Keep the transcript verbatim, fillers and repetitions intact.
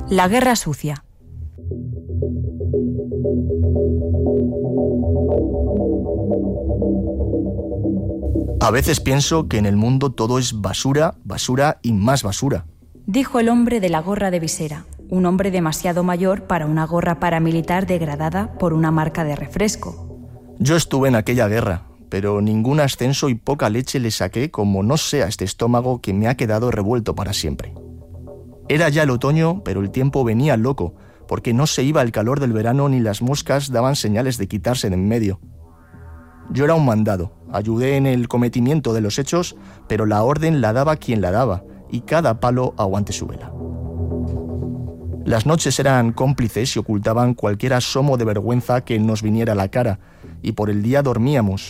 La guerra sucia. A veces pienso que en el mundo todo es basura, basura y más basura. Dijo el hombre de la gorra de visera, un hombre demasiado mayor para una gorra paramilitar degradada por una marca de refresco. Yo estuve en aquella guerra, pero ningún ascenso y poca leche le saqué como no sea este estómago que me ha quedado revuelto para siempre. Era ya el otoño, pero el tiempo venía loco, porque no se iba el calor del verano ni las moscas daban señales de quitarse de en medio. Yo era un mandado, ayudé en el cometimiento de los hechos, pero la orden la daba quien la daba, y cada palo aguante su vela. Las noches eran cómplices y ocultaban cualquier asomo de vergüenza que nos viniera a la cara, y por el día dormíamos,